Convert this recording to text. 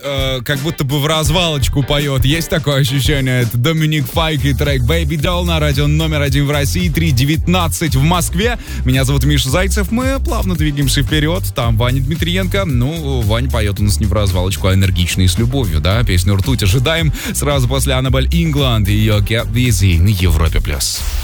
как будто бы в развалочку поет. Есть такое ощущение? Это Доминик Файк и трек Baby Doll на радио номер 1 в России, 3:19 в Москве. Меня зовут Миша Зайцев. Мы плавно двигаемся вперед. Там Ваня Дмитриенко. Ну, Ваня поет у нас не в развалочку, а энергично и с любовью, да? Песню «Ртуть» ожидаем сразу после Annabelle England и ее Get Busy на Европе+.